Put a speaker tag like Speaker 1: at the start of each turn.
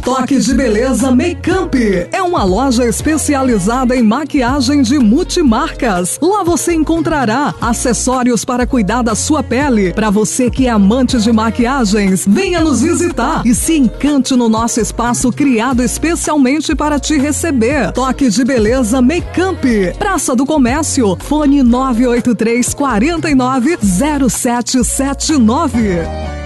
Speaker 1: Toque de Beleza Makeup é uma loja especializada em maquiagem de multimarcas. Lá você encontrará acessórios para cuidar da sua pele. Para você que é amante de maquiagens, venha nos visitar e se encante no nosso espaço criado especialmente para te receber. Toque de Beleza Makeup, Praça do Comércio, fone 983 49 0779.